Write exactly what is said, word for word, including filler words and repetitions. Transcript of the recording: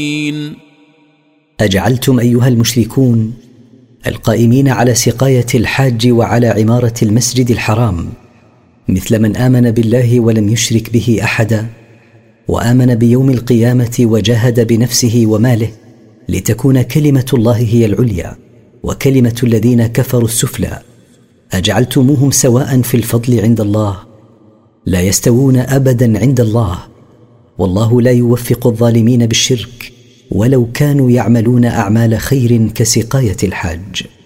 أجعلتم أيها المشركون القائمين على سقاية الحاج وعلى عمارة المسجد الحرام مثل من آمن بالله ولم يشرك به أحدا، وآمن بيوم القيامة وجاهد بنفسه وماله لتكون كلمة الله هي العليا وكلمة الذين كفروا السفلى، أجعلتموهم سواء في الفضل عند الله؟ لا يستوون أبدا عند الله، والله لا يوفق الظالمين بالشرك ولو كانوا يعملون أعمال خير كسقاية الحاج.